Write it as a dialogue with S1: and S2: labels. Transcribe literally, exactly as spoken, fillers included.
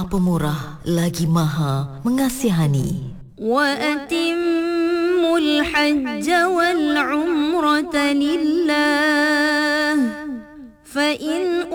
S1: Pemurah lagi Maha Mengasihani.
S2: Wa atimmul hajja wal umrata lillah fa in